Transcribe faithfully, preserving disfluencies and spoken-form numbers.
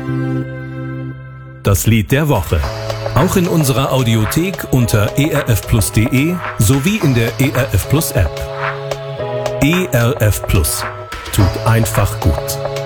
Das Lied der Woche. Auch in unserer Audiothek unter erfplus punkt de sowie in der E R F Plus App. E R F Plus. Tut einfach gut.